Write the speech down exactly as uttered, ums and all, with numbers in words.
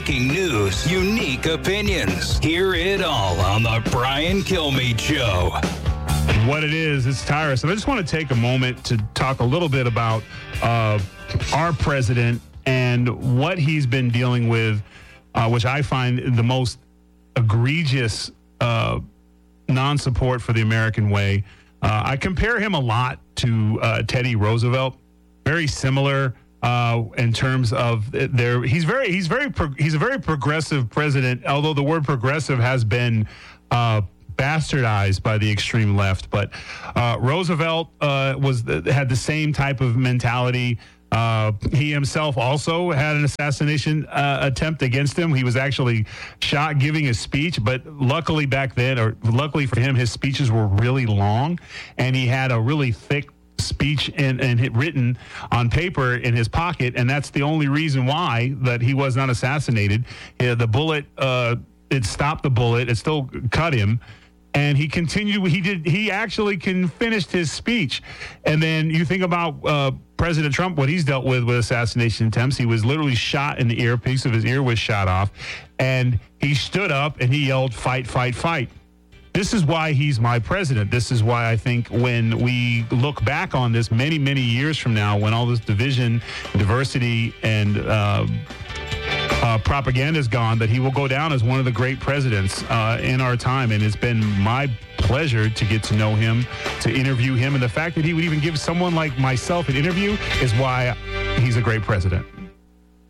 breaking news, unique opinions. Hear it all on the Brian Kilmeade Show. What it is, it's tiresome. I just want to take a moment to talk a little bit about uh, our president and what he's been dealing with, uh, which I find the most egregious uh, non-support for the American way. Uh, I compare him a lot to uh, Teddy Roosevelt. Very similar uh, in terms of their. He's very. He's very. Pro, he's a very progressive president. Although the word progressive has been uh, bastardized by the extreme left, but uh, Roosevelt uh, was had the same type of mentality. Uh, he himself also had an assassination uh, attempt against him. He was actually shot giving a speech, but luckily back then, or luckily for him, his speeches were really long, and he had a really thick speech and, and it written on paper in his pocket, and that's the only reason why that he was not assassinated. Yeah, the bullet, uh, it stopped the bullet. It still cut him. And he continued. He did. He actually can finished his speech, and then you think about uh, President Trump, what he's dealt with with assassination attempts. He was literally shot in the ear. A piece of his ear was shot off, and he stood up and he yelled, "Fight! Fight! Fight!" This is why he's my president. This is why I think when we look back on this many, many years from now, when all this division, diversity, and uh, Uh, propaganda is gone, that he will go down as one of the great presidents uh, in our time. And it's been my pleasure to get to know him, to interview him. And the fact that he would even give someone like myself an interview is why he's a great president.